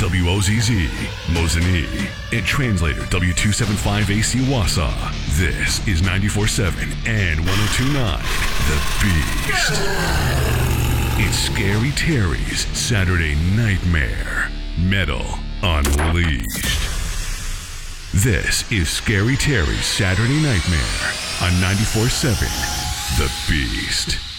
WOZZ, Mosinee, and translator W275AC Wausau. This is 94.7 and 102.9, The Beast. It's Scary Terry's Saturday Nightmare. Metal Unleashed. This is Scary Terry's Saturday Nightmare on 94.7, The Beast.